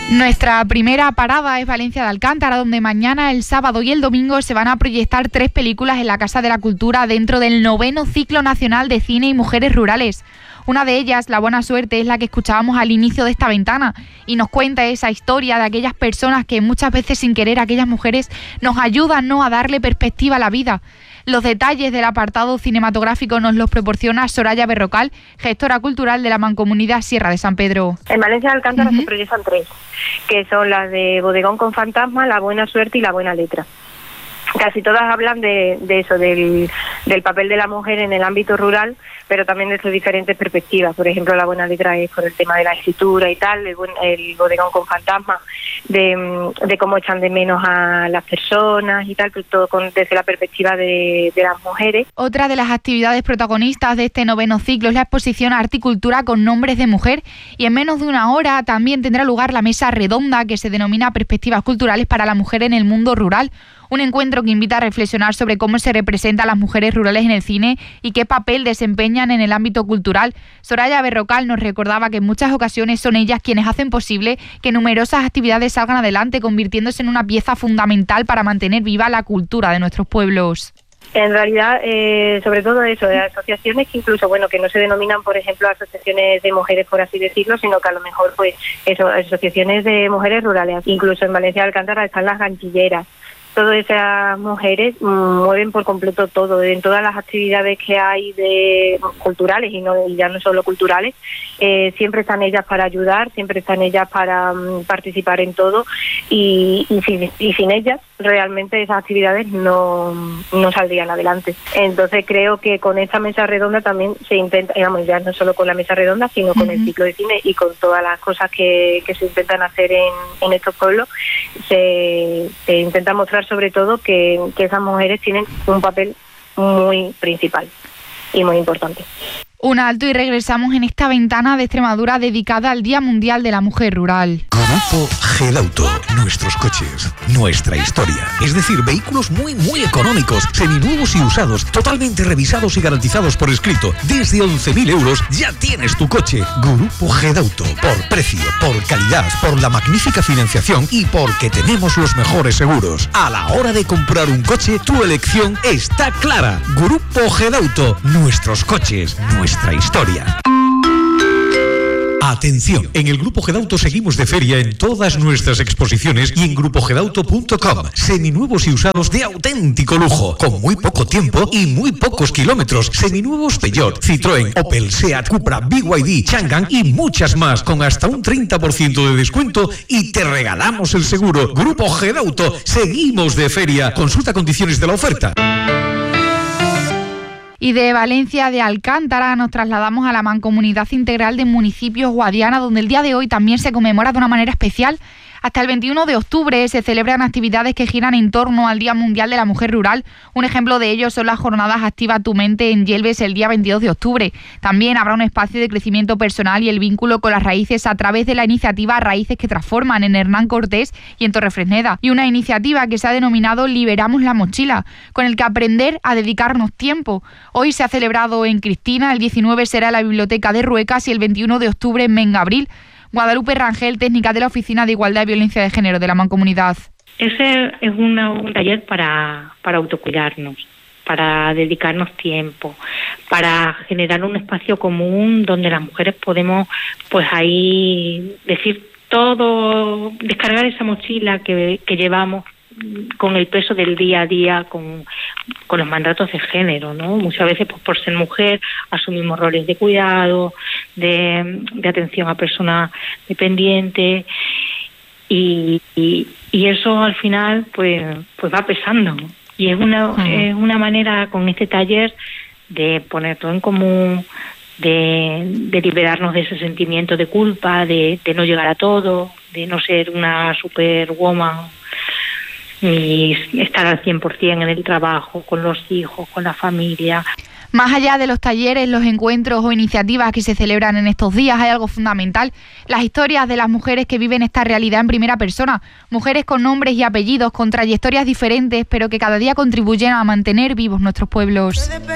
Nuestra primera parada es Valencia de Alcántara, donde mañana, el sábado y el domingo se van a proyectar 3 películas en la Casa de la Cultura dentro del 9º Ciclo Nacional de Cine y Mujeres Rurales. Una de ellas, La Buena Suerte, es la que escuchábamos al inicio de esta ventana y nos cuenta esa historia de aquellas personas que muchas veces sin querer, aquellas mujeres, nos ayudan, ¿no?, a darle perspectiva a la vida. Los detalles del apartado cinematográfico nos los proporciona Soraya Berrocal, gestora cultural de la Mancomunidad Sierra de San Pedro. En Valencia de Alcántara se proyectan 3, que son las de Bodegón con Fantasma, La Buena Suerte y La Buena Letra. Casi todas hablan de eso, del papel de la mujer en el ámbito rural, pero también de sus diferentes perspectivas. Por ejemplo, La Buena Letra es por el tema de la escritura y tal, el Bodegón con Fantasma, de cómo echan de menos a las personas y tal, pero todo desde la perspectiva de las mujeres. Otra de las actividades protagonistas de este 9º ciclo es la exposición Articultura con nombres de mujer, y en menos de una hora también tendrá lugar la mesa redonda que se denomina Perspectivas Culturales para la Mujer en el Mundo Rural. Un encuentro que invita a reflexionar sobre cómo se representan las mujeres rurales en el cine y qué papel desempeñan en el ámbito cultural. Soraya Berrocal nos recordaba que en muchas ocasiones son ellas quienes hacen posible que numerosas actividades salgan adelante, convirtiéndose en una pieza fundamental para mantener viva la cultura de nuestros pueblos. En realidad, sobre todo eso, de asociaciones que incluso, que no se denominan, por ejemplo, asociaciones de mujeres, por así decirlo, sino que a lo mejor, asociaciones de mujeres rurales. Incluso en Valencia de Alcántara están las ganchilleras. Todas esas mujeres mueven por completo todo, en todas las actividades que hay culturales y ya no solo culturales, siempre están ellas para ayudar, siempre están ellas para participar en todo y sin ellas realmente esas actividades no saldrían adelante. Entonces creo que con esta mesa redonda también se intenta, ya no solo con la mesa redonda, sino con el ciclo de cine y con todas las cosas que se intentan hacer en estos pueblos, se intenta mostrar sobre todo que esas mujeres tienen un papel muy principal y muy importante. Un alto y regresamos en esta ventana de Extremadura dedicada al Día Mundial de la Mujer Rural. Grupo Gedauto, nuestros coches, nuestra historia. Es decir, vehículos muy económicos, seminuevos y usados, totalmente revisados y garantizados por escrito. Desde 11.000 euros ya tienes tu coche. Grupo Gedauto, por precio, por calidad, por la magnífica financiación y porque tenemos los mejores seguros. A la hora de comprar un coche, tu elección está clara. Grupo Gedauto, nuestros coches, nuestra historia. Atención, en el Grupo Gedauto seguimos de feria en todas nuestras exposiciones y en grupogedauto.com. Seminuevos y usados de auténtico lujo, con muy poco tiempo y muy pocos kilómetros. Seminuevos Peugeot, Citroën, Opel, Seat, Cupra, BYD, Changan y muchas más, con hasta un 30% de descuento y te regalamos el seguro. Grupo Gedauto, seguimos de feria. Consulta condiciones de la oferta. Y de Valencia de Alcántara nos trasladamos a la Mancomunidad Integral de Municipios Guadiana, donde el día de hoy también se conmemora de una manera especial. Hasta el 21 de octubre se celebran actividades que giran en torno al Día Mundial de la Mujer Rural. Un ejemplo de ello son las jornadas Activa tu Mente en Yelves el día 22 de octubre. También habrá un espacio de crecimiento personal y el vínculo con las raíces a través de la iniciativa Raíces que Transforman en Hernán Cortés y en Torrefresneda. Y una iniciativa que se ha denominado Liberamos la Mochila, con el que aprender a dedicarnos tiempo. Hoy se ha celebrado en Cristina, el 19 será en la Biblioteca de Ruecas y el 21 de octubre en Mengabril. Guadalupe Rangel, técnica de la Oficina de Igualdad y Violencia de Género de la Mancomunidad. Ese es un taller para autocuidarnos, para dedicarnos tiempo, para generar un espacio común donde las mujeres podemos, ahí decir todo, descargar esa mochila que llevamos con el peso del día a día, con los mandatos de género, ¿no? Muchas veces por ser mujer asumimos roles de cuidado, de atención a personas dependientes y eso al final pues va pesando, y es una manera con este taller de poner todo en común, de liberarnos de ese sentimiento de culpa, de no llegar a todo, de no ser una superwoman y estar al 100% en el trabajo, con los hijos, con la familia. Más allá de los talleres, los encuentros o iniciativas que se celebran en estos días, hay algo fundamental: las historias de las mujeres que viven esta realidad en primera persona. Mujeres con nombres y apellidos, con trayectorias diferentes, pero que cada día contribuyen a mantener vivos nuestros pueblos.